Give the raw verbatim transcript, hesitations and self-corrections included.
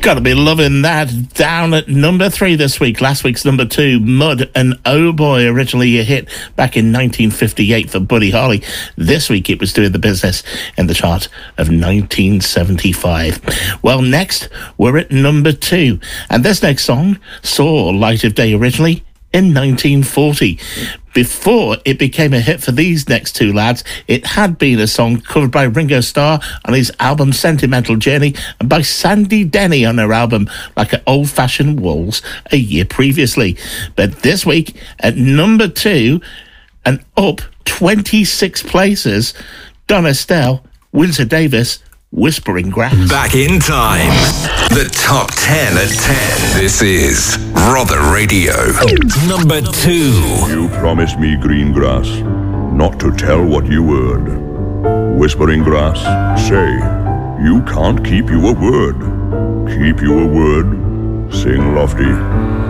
Gotta be loving that. Down at number three this week. Last week's number two, Mud and Oh Boy, originally a hit back in nineteen fifty-eight for Buddy Holly. This week it was doing the business in the chart of nineteen seventy-five. Well, next we're at number two, and this next song saw light of day originally in nineteen forty. Before it became a hit for these next two lads, it had been a song covered by Ringo Starr on his album Sentimental Journey and by Sandy Denny on her album Like an Old-Fashioned Waltz a year previously. But this week, at number two, and up twenty-six places, Don Estelle, Windsor Davis, Whispering Grass. Back in time. The top ten at ten. This is Rother Radio. Number two. You promised me green grass, not to tell what you heard. Whispering Grass, say, you can't keep your word. Keep your word, sing lofty.